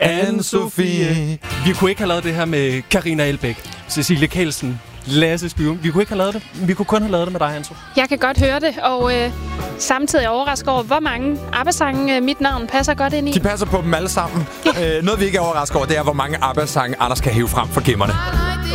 Anne-Sophie. Vi kunne ikke have lavet det her med Carina Elbæk, Cecilie Kjeldsen, Lasse Spyrum. Vi kunne ikke have lavet det. Vi kunne kun have lavet det med dig, Anso. Jeg kan godt høre det, og samtidig overrasket over, hvor mange ABBA-sange mit navn passer godt ind i. De passer på dem alle sammen. Noget, vi ikke er overrasket over, det er, hvor mange ABBA-sange Anders kan hive frem for gemmerne.